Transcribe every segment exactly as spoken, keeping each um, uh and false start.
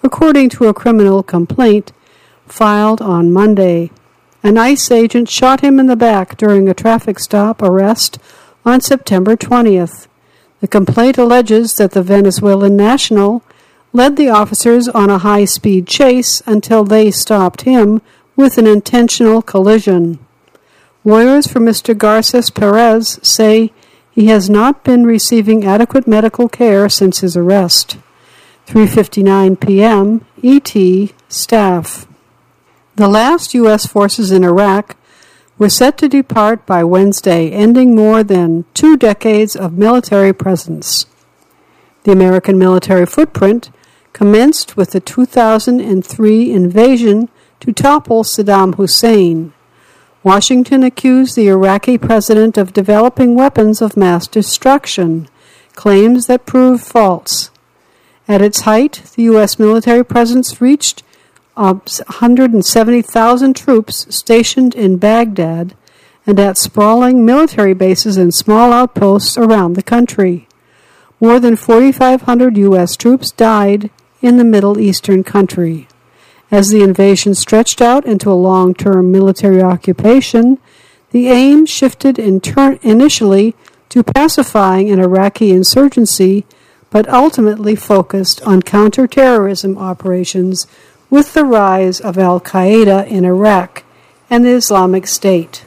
according to a criminal complaint filed on Monday. An ICE agent shot him in the back during a traffic stop arrest on September twentieth. The complaint alleges that the Venezuelan national led the officers on a high-speed chase until they stopped him with an intentional collision. Lawyers for Mister Garces Perez say he has not been receiving adequate medical care since his arrest. three fifty-nine p.m. E T staff. The last U S forces in Iraq were set to depart by Wednesday, ending more than two decades of military presence. The American military footprint commenced with the two thousand three invasion to topple Saddam Hussein. Washington accused the Iraqi president of developing weapons of mass destruction, claims that proved false. At its height, the U S military presence reached one hundred seventy thousand troops stationed in Baghdad and at sprawling military bases and small outposts around the country. More than forty-five hundred U S troops died in the Middle Eastern country. As the invasion stretched out into a long-term military occupation, the aim shifted in turn initially to pacifying an Iraqi insurgency, but ultimately focused on counterterrorism operations with the rise of al-Qaeda in Iraq and the Islamic State.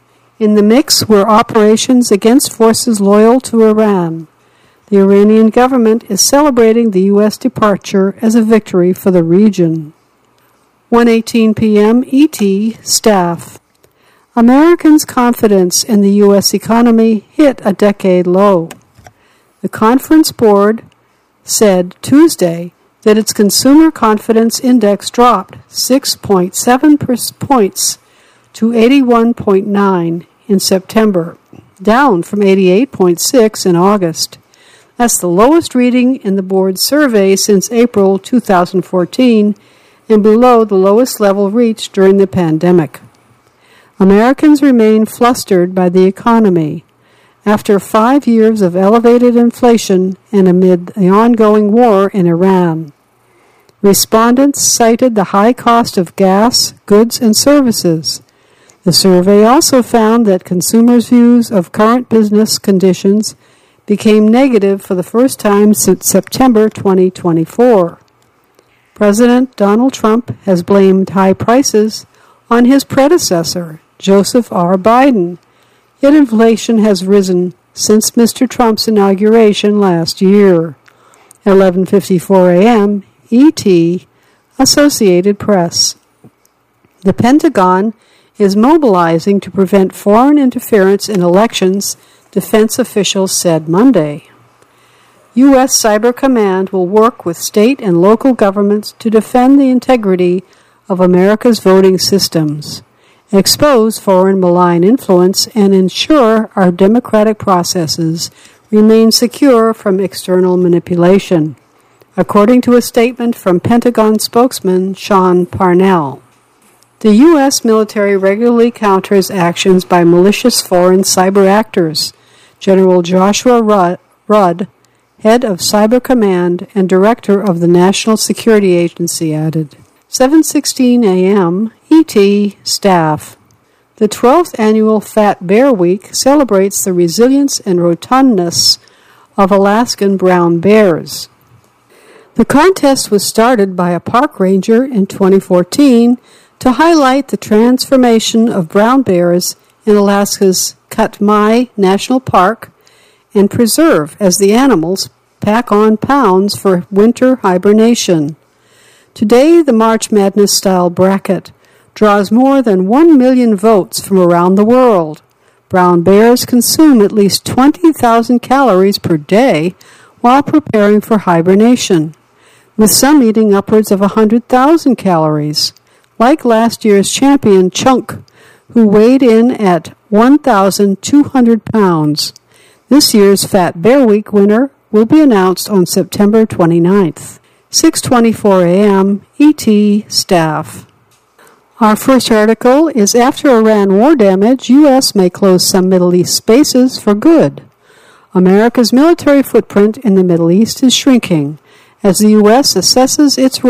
In the mix were operations against forces loyal to Iran. The Iranian government is celebrating the U S departure as a victory for the region. one eighteen p.m. E T staff. Americans' confidence in the U S economy hit a decade low. The conference board said Tuesday that its consumer confidence index dropped six point seven points to eighty-one point nine in September, down from eighty-eight point six in August. That's the lowest reading in the board's survey since April two thousand fourteen and below the lowest level reached during the pandemic. Americans remain flustered by the economy. After five years of elevated inflation and amid the ongoing war in Iran, respondents cited the high cost of gas, goods, and services. The survey also found that consumers' views of current business conditions became negative for the first time since September twenty twenty-four. President Donald Trump has blamed high prices on his predecessor, Joseph R. Biden, yet inflation has risen since Mister Trump's inauguration last year. eleven fifty-four a.m. E T, Associated Press. The Pentagon is mobilizing to prevent foreign interference in elections, defense officials said Monday. U S Cyber Command will work with state and local governments to defend the integrity of America's voting systems, expose foreign malign influence, and ensure our democratic processes remain secure from external manipulation, according to a statement from Pentagon spokesman Sean Parnell. The U S military regularly counters actions by malicious foreign cyber actors, General Joshua Rudd, head of Cyber Command and director of the National Security Agency, added. seven sixteen a.m. E T staff. The twelfth annual Fat Bear Week celebrates the resilience and rotundness of Alaskan brown bears. The contest was started by a park ranger in twenty fourteen to highlight the transformation of brown bears in Alaska's Katmai National Park and preserve as the animals pack on pounds for winter hibernation. Today, the March Madness-style bracket draws more than one million votes from around the world. Brown bears consume at least twenty thousand calories per day while preparing for hibernation, with some eating upwards of one hundred thousand calories, like last year's champion Chunk, who weighed in at one thousand two hundred pounds. This year's Fat Bear Week winner will be announced on September twenty-ninth. six twenty-four a.m. E T staff. Our first article is After Iran war damage, U S may close some Middle East bases for good. America's military footprint in the Middle East is shrinking as the U S assesses its role